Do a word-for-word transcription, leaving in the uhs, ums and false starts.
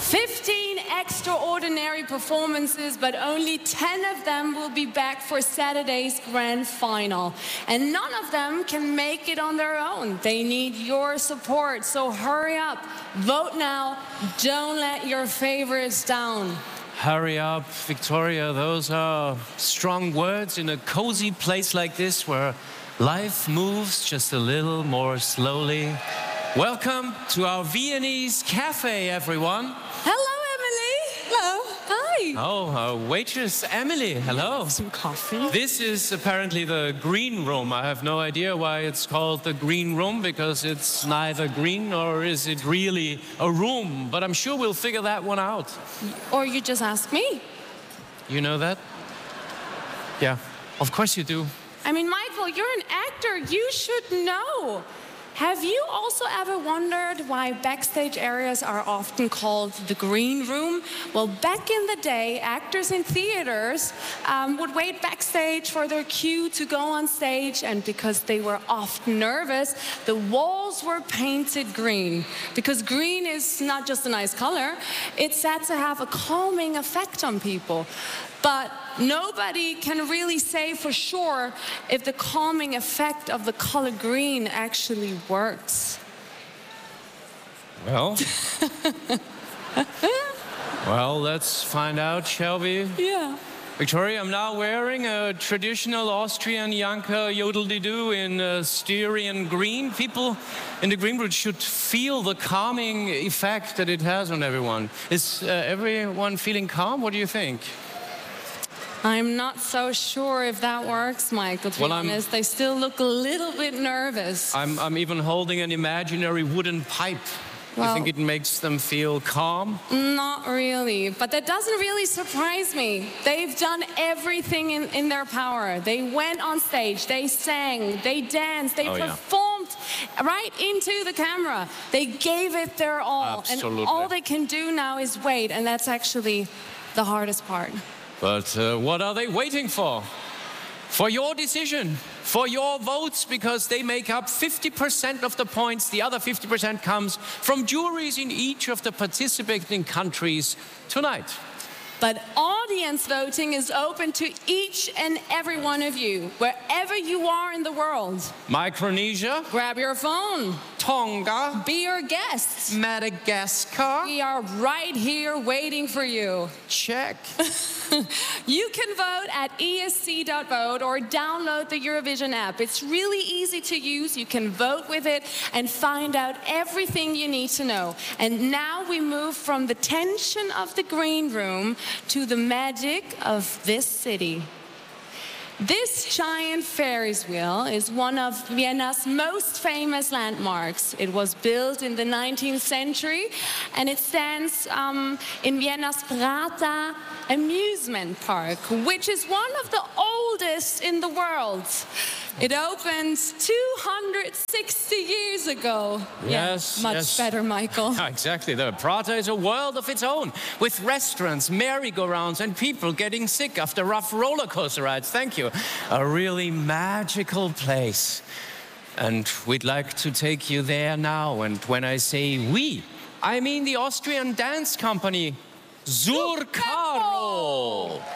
fifteen extraordinary performances, but only ten of them will be back for Saturday's grand final. And none of them can make it on their own. They need your support, so hurry up, vote now, don't let your favorites down. Hurry up, Victoria. Those are strong words in a cozy place like this where life moves just a little more slowly. Welcome to our Viennese cafe, everyone. Hello, Emily. Hello. Hi. Oh, our waitress, Emily. Hello. Some coffee. This is apparently the green room. I have no idea why it's called the green room, because it's neither green nor is it really a room. But I'm sure we'll figure that one out. Or you just ask me. You know that? Yeah, of course you do. I mean, Michael, you're an actor. You should know. Have you also ever wondered why backstage areas are often called the green room? Well, back in the day, actors in theaters um, would wait backstage for their cue to go on stage, and because they were often nervous, the walls were painted green. Because green is not just a nice color, it's said to have a calming effect on people. But nobody can really say for sure if the calming effect of the color green actually works. Well, well, let's find out, shall we? Yeah. Victoria, I'm now wearing a traditional Austrian Janka Yodel-de-Doo in uh, Styrian green. People in the green room should feel the calming effect that it has on everyone. Is uh, everyone feeling calm? What do you think? I'm not so sure if that works, Michael, to well, be honest. They still look a little bit nervous. I'm, I'm even holding an imaginary wooden pipe. Well, you think it makes them feel calm? Not really, but that doesn't really surprise me. They've done everything in, in their power. They went on stage, they sang, they danced, they oh, performed yeah. right into the camera. They gave it their all. Absolutely. And all they can do now is wait, and that's actually the hardest part. But uh, what are they waiting for? For your decision, for your votes, because they make up fifty percent of the points. The other fifty percent comes from juries in each of the participating countries tonight. But audience voting is open to each and every one of you, wherever you are in the world. Micronesia. Grab your phone. Tonga. Be our guests. Madagascar. We are right here waiting for you. Check. You can vote at E S C dot vote or download the Eurovision app. It's really easy to use. You can vote with it and find out everything you need to know. And now we move from the tension of the green room to the magic of this city. This giant Ferris wheel is one of Vienna's most famous landmarks. It was built in the nineteenth century, and it stands um, in Vienna's Prater amusement park, which is one of the oldest in the world. It opened two hundred sixty years ago. Yes, yeah, much yes. better, Michael. Exactly. The Prater is a world of its own, with restaurants, merry-go-rounds, and people getting sick after rough roller coaster rides. Thank you. A really magical place. And we'd like to take you there now. And when I say we, I mean the Austrian dance company Zur Caro.